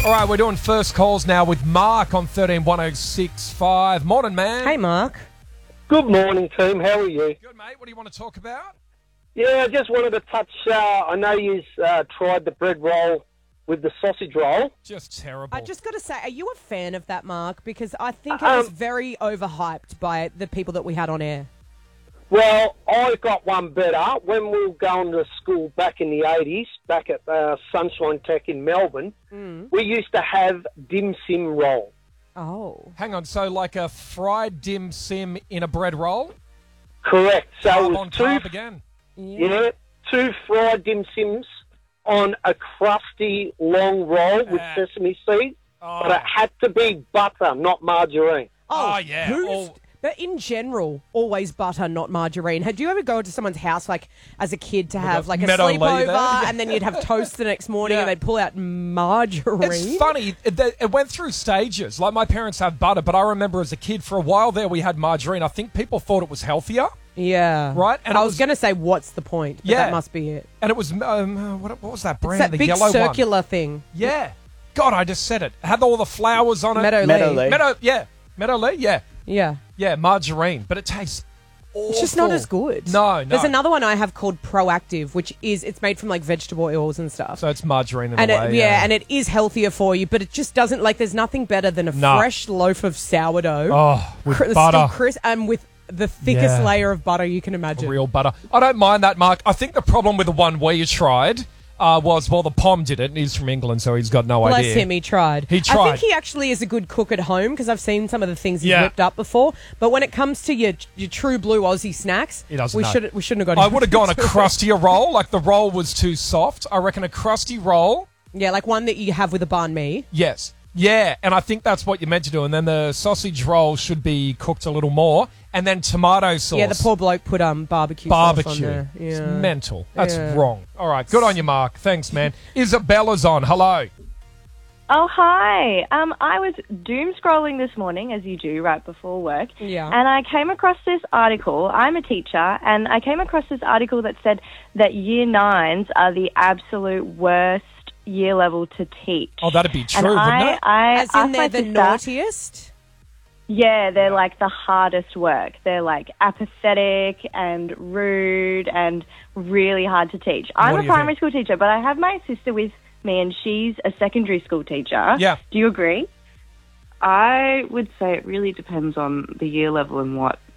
All right, we're doing first calls now with Mark on 131065. Morning, man. Hey, Mark. Good morning, team. How are you? Good, mate. What do you want to talk about? Yeah, I just wanted to touch. I know you've tried the bread roll with the sausage roll. Just terrible. I just got to say, are you a fan of that, Mark? Because I think it was very overhyped by the people that we had on air. Well, I got one better. When we were going to school back in the 80s, back at Sunshine Tech in Melbourne, we used to have dim sim roll. Oh. Hang on, so like a fried dim sim in a bread roll? Correct. So Carb it on was carb again. yeah, two fried dim sims on a crusty long roll with sesame seeds, but it had to be butter, not margarine. Oh, yeah. But in general, always butter, not margarine. Had you ever go to someone's house, like as a kid, to have like a Meadow Lee sleepover, there? and then you'd have toast the next morning, Yeah. and they'd pull out margarine? It's funny. It went through stages. Like my parents have butter, but I remember as a kid, for a while there, we had margarine. I think people thought it was healthier. Yeah. Right? And I it was was- going to say, what's the point? But Yeah. that must be it. And it was, what was that brand? It's that the big yellow circular one. thing. Yeah. God, I just said it. It had all the flowers on it. Meadow Lee. Meadow Lee, yeah. Yeah. Yeah, margarine. But it tastes awful. It's just not as good. No. There's another one I have called Proactive, which it's made from like vegetable oils and stuff. So it's margarine in And a way. and it is healthier for you, but it just doesn't, like, there's nothing better than a No. fresh loaf of sourdough. Oh, with Still butter. crisp, and with the thickest Yeah. layer of butter you can imagine. Real butter. I don't mind that, Mark. I think the problem with the one we tried was, well, the Pom did it, and he's from England, so he's got no Bless idea. him, he tried. He I tried. think he actually is a good cook at home because I've seen some of the things he's Yeah. whipped up before. But when it comes to your true blue Aussie snacks, He doesn't we know. shouldn't have got. I would have gone a into it. crustier roll. Like the roll was too soft. I reckon a crusty roll. Yeah, like one that you have with a banh mi. Yes. Yeah, and I think that's what you're meant to do. And then the sausage roll should be cooked a little more. And then tomato sauce. Yeah, the poor bloke put barbecue sauce on barbecue. there. Yeah. It's mental. That's Yeah. wrong. All right, good on you, Mark. Thanks, man. Isabella's on. Hello. Oh, hi. I was doom scrolling this morning, as you do right before work. Yeah. And I came across this article. I'm a teacher, and I came across this article that said that year nines are the absolute worst year level to teach. Oh, that'd be true, and wouldn't it? I As in asked they're my the sister- naughtiest? Yeah, they're like the hardest work. They're like apathetic and rude and really hard to teach. I'm What a do you primary think? school teacher, but I have my sister with me, and she's a secondary school teacher. Yeah. Do you agree? I would say it really depends on the year level and what